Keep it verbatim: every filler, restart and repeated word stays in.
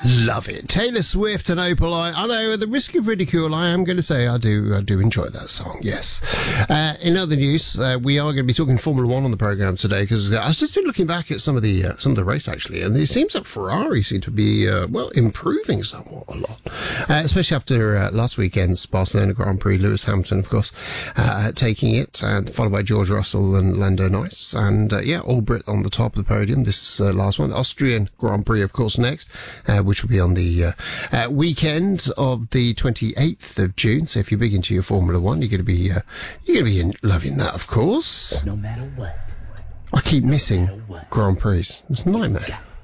Love it. Taylor Swift and Opal. I, I know, at the risk of ridicule, I am going to say I do I do enjoy that song, yes. Uh, in other news, uh, we are going to be talking Formula One on the programme today, because I was just been looking back at some of the uh, some of the race, actually, and it seems that Ferrari seem to be, uh, well, improving somewhat a lot, uh, especially after uh, last weekend's Barcelona Grand Prix. Lewis Hamilton, of course, uh, taking it, and followed by George Russell and Lando Norris, and uh, yeah, all Brit on the top of the podium, this uh, last one. Austrian Grand Prix, of course, next, uh, which will be on the uh, uh, weekend of the twenty-eighth of June. So if you're big into your Formula One, you're going to be uh, you're going to be in, loving that, of course. No matter what. I keep missing Grand Prix. It's a nightmare.